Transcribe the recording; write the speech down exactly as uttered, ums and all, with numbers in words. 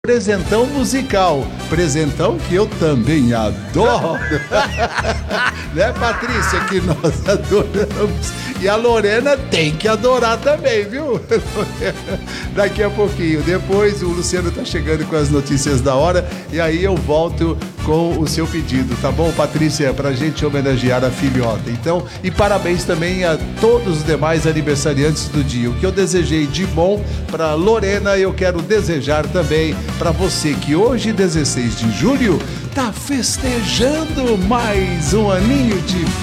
Presentão musical, presentão que eu também adoro, né, Patrícia, que nós adoramos, e a Lorena tem que adorar também, viu? Daqui a pouquinho, depois o Luciano tá chegando com as notícias da hora, e aí eu volto com o seu pedido, tá bom, Patrícia, pra gente homenagear a filhota. Então, e parabéns também a todos os demais aniversariantes do dia. O que eu desejei de bom pra Lorena, eu quero desejar também para você que hoje, dezesseis de julho, tá festejando mais um aninho de vida.